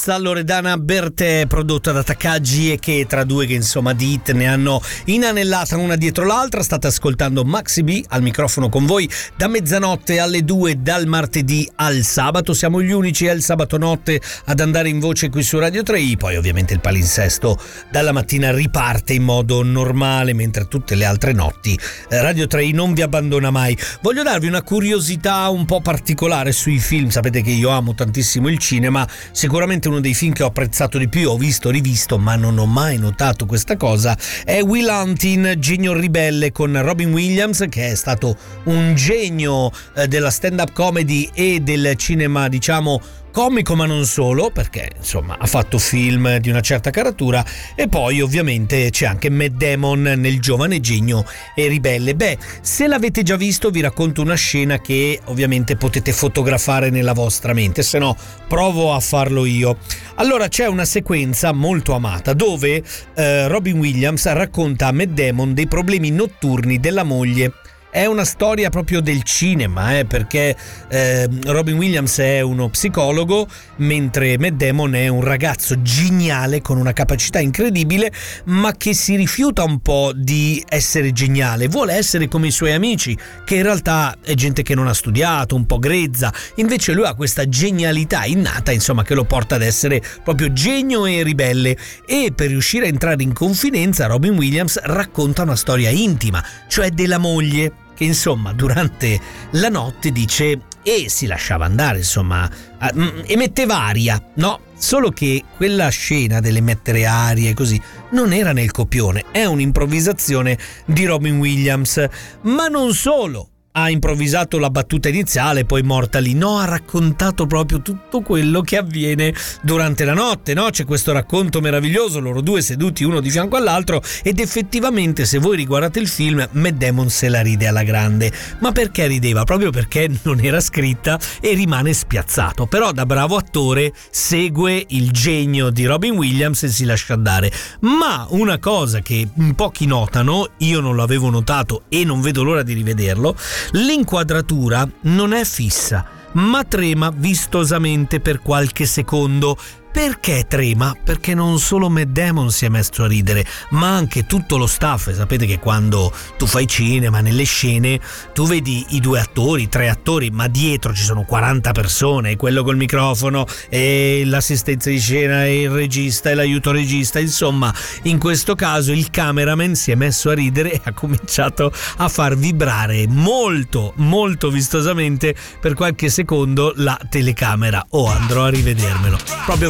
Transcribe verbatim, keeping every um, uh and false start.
Basta, Loredana Bertè, prodotta da Takagi e che tra due che insomma di hit ne hanno inanellata una dietro l'altra. State ascoltando Maxi B al microfono con voi da mezzanotte alle due, dal martedì al sabato. Siamo gli unici al sabato notte ad andare in voce qui su Radio tre i. Poi ovviamente il palinsesto dalla mattina riparte in modo normale, mentre tutte le altre notti eh, Radio tre i non vi abbandona mai. Voglio darvi una curiosità un po' particolare sui film. Sapete che io amo tantissimo il cinema. Sicuramente uno dei film che ho apprezzato di più, ho visto, rivisto, ma non ho mai notato questa cosa, è Will Hunting, Genio ribelle, con Robin Williams, che è stato un genio eh, della stand-up comedy e del cinema, diciamo, comico, ma non solo, perché insomma ha fatto film di una certa caratura. E poi ovviamente c'è anche Matt Damon nel Giovane Genio e Ribelle. Beh, se l'avete già visto vi racconto una scena che ovviamente potete fotografare nella vostra mente, se no provo a farlo io. Allora, c'è una sequenza molto amata dove eh, Robin Williams racconta a Matt Damon dei problemi notturni della moglie. È una storia proprio del cinema, eh, perché eh, Robin Williams è uno psicologo, mentre Matt Damon è un ragazzo geniale con una capacità incredibile, ma che si rifiuta un po' di essere geniale, vuole essere come i suoi amici, che in realtà è gente che non ha studiato, un po' grezza. Invece lui ha questa genialità innata, insomma, che lo porta ad essere proprio genio e ribelle. E per riuscire a entrare in confidenza, Robin Williams racconta una storia intima, cioè della moglie, che insomma durante la notte dice e si lasciava andare, insomma, emetteva aria, no? Solo che quella scena dell'emettere aria e così non era nel copione, è un'improvvisazione di Robin Williams. Ma non solo ha improvvisato la battuta iniziale, poi morta lì, no, ha raccontato proprio tutto quello che avviene durante la notte, no? C'è questo racconto meraviglioso, loro due seduti uno di fianco all'altro, ed effettivamente se voi riguardate il film, Matt Damon se la ride alla grande. Ma perché rideva? Proprio perché non era scritta e rimane spiazzato, però da bravo attore segue il genio di Robin Williams e si lascia andare. Ma una cosa che pochi notano, io non l'avevo notato e non vedo l'ora di rivederlo: l'inquadratura non è fissa, ma trema vistosamente per qualche secondo. Perché trema? Perché non solo Matt Damon si è messo a ridere, ma anche tutto lo staff. Sapete che quando tu fai cinema, nelle scene, tu vedi i due attori, tre attori, ma dietro ci sono quaranta persone, quello col microfono e l'assistenza di scena e il regista e l'aiuto regista. Insomma, in questo caso il cameraman si è messo a ridere e ha cominciato a far vibrare molto, molto vistosamente per qualche secondo la telecamera. Oh, andrò a rivedermelo. Proprio